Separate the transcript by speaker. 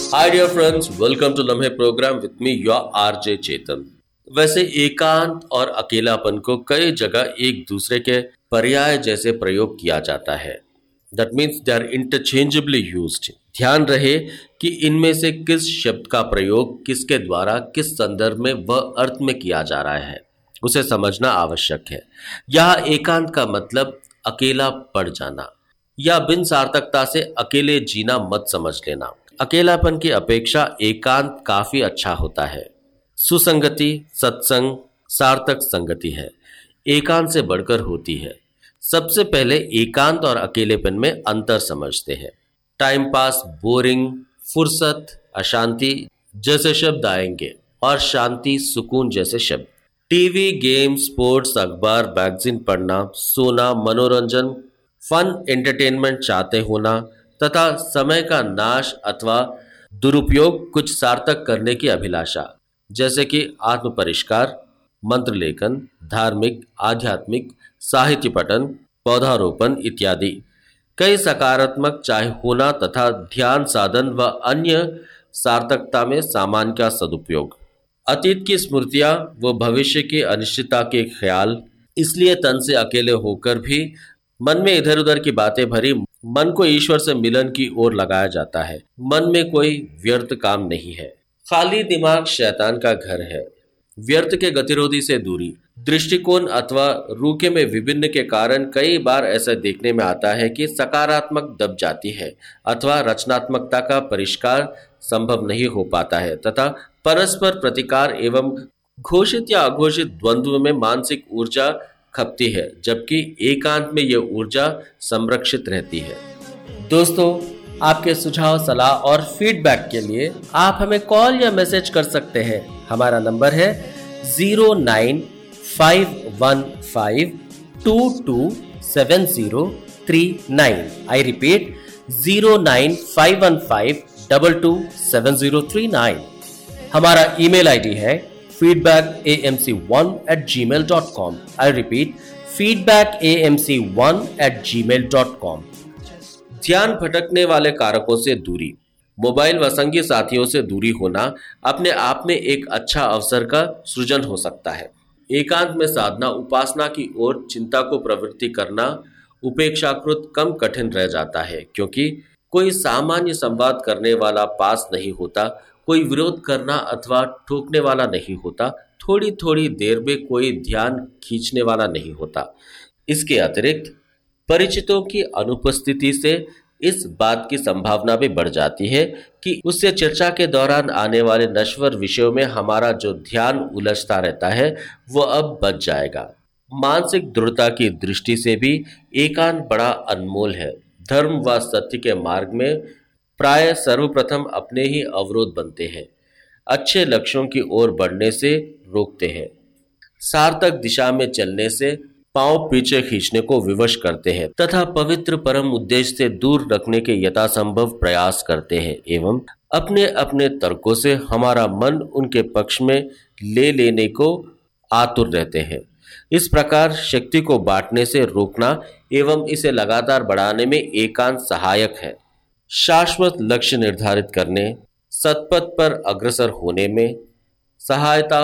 Speaker 1: Hi dear friends, welcome to लम्हे programme with me your RJ चेतन। वैसे एकांत और अकेलापन को कई जगह एक दूसरे के पर्याय जैसे प्रयोग किया जाता है। That means they are interchangeably used. ध्यान रहे कि इनमें से किस शब्द का प्रयोग किसके द्वारा किस संदर्भ में वह अर्थ में किया जा रहा है, उसे समझना आवश्यक है। यहाँ एकांत का मतलब अकेला पड़ जाना या बिन सार्थकता से अकेले जीना मत समझ लेना। अकेलापन की अपेक्षा एकांत काफी अच्छा होता है। सुसंगति, सत्संग, सार्थक संगति है, एकांत से बढ़कर होती है। सबसे पहले एकांत और अकेलेपन में अंतर समझते हैं। टाइम पास, बोरिंग, फुर्सत, अशांति जैसे शब्द आएंगे और शांति, सुकून जैसे शब्द। टीवी, गेम, स्पोर्ट्स, अखबार, मैगजीन पढ़ना, सोना, मनोरंजन, फन, एंटरटेनमेंट चाहते होना तथा समय का नाश अथवा दुरुपयोग, कुछ सार्थक करने की अभिलाषा, जैसे कि आत्म परिष्कार, मंत्र लेखन, धार्मिक, आध्यात्मिक, साहित्य पठन, पौधारोपण इत्यादि। कई सकारात्मक चाहे होना तथा ध्यान साधन व अन्य सार्थकता में सामान्य का सदुपयोग। अतीत की स्मृतियां व भविष्य की अनिश्चितता के ख्याल, इसलिए तन से अकेले होकर भी मन में इधर उधर की बातें भरी मन को ईश्वर से मिलन की ओर लगाया जाता है। मन में कोई व्यर्थ काम नहीं है। खाली दिमाग शैतान का घर है। व्यर्थ के गतिरोधी से दूरी, दृष्टिकोण अथवा रूखे में विभिन्न के कारण कई बार ऐसा देखने में आता है कि सकारात्मक दब जाती है अथवा रचनात्मकता का परिष्कार संभव नहीं हो पाता है तथा परस्पर प्रतिकार एवं घोषित या अघोषित द्वंद्व में मानसिक ऊर्जा खपती है, जबकि एकांत में यह ऊर्जा संरक्षित रहती है। दोस्तों, आपके सुझाव, सलाह और फीडबैक के लिए आप हमें कॉल या मैसेज कर सकते हैं। हमारा नंबर है 09515227039। I repeat 09515227039। हमारा ईमेल आईडी है feedbackAMC1@gmail.com। I repeat, feedbackAMC1@gmail.com। ध्यान भटकने वाले कारकों से दूरी, मोबाइल व संगी साथियों से दूरी होना अपने आप में एक अच्छा अवसर का सृजन हो सकता है। एकांत में साधना, उपासना की ओर चिंता को प्रवृत्ति करना उपेक्षाकृत कम कठिन रह जाता है, क्योंकि कोई सामान्य संवाद करने वाला पास नहीं होता, कोई विरोध करना अथवा ठोकने वाला नहीं होता, थोड़ी थोड़ी देर में कोई ध्यान खींचने वाला नहीं होता। इसके अतिरिक्त परिचितों की अनुपस्थिति से इस बात की संभावना भी बढ़ जाती है कि उससे चर्चा के दौरान आने वाले नश्वर विषयों में हमारा जो ध्यान उलझता रहता है वो अब बच जाएगा। मानसिक दृढ़ता की दृष्टि से भी एकांत बड़ा अनमोल है। धर्म व सत्य के मार्ग में प्राय सर्वप्रथम अपने ही अवरोध बनते हैं, अच्छे लक्ष्यों की ओर बढ़ने से रोकते हैं, सार्थक दिशा में चलने से पांव पीछे खींचने को विवश करते हैं तथा पवित्र परम उद्देश्य से दूर रखने के यथासंभव प्रयास करते हैं एवं अपने अपने तर्कों से हमारा मन उनके पक्ष में ले लेने को आतुर रहते हैं। इस प्रकार शक्ति को बांटने से रोकना एवं इसे लगातार बढ़ाने में एकांत सहायक है। शाश्वत लक्ष्य निर्धारित करने, सतपथ पर अग्रसर होने में सहायता